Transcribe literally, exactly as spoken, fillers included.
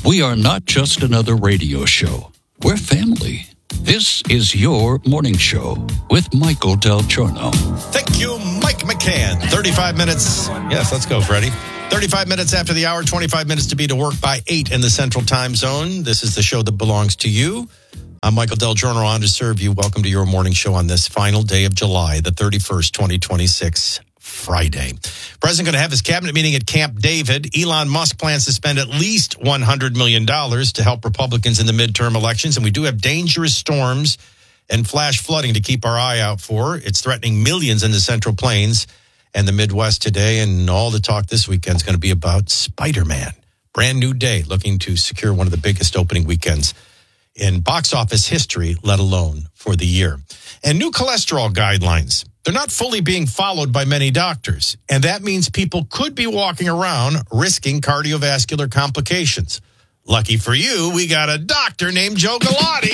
We are not just another radio show. We're family. This is your morning show with Michael Del Giorno. Thank you, Mike McCann. thirty-five minutes. Yes, let's go, Freddie. thirty-five minutes after the hour, twenty-five minutes to be to work by eight in the Central Time Zone. This is the show that belongs to you. I'm Michael Del Giorno, on to serve you. Welcome to your morning show on this final day of July, the thirty-first, twenty twenty-six, Friday. President going to have his cabinet meeting at Camp David. Elon Musk plans to spend at least one hundred million dollars to help Republicans in the midterm elections. And we do have dangerous storms and flash flooding to keep our eye out for. It's threatening millions in the Central Plains and the Midwest today. And all the talk this weekend is going to be about Spider-Man. Brand new day, looking to secure one of the biggest opening weekends in box office history, let alone for the year. And new cholesterol guidelines. They're not fully being followed by many doctors. And that means people could be walking around risking cardiovascular complications. Lucky for you, we got a doctor named Joe Galati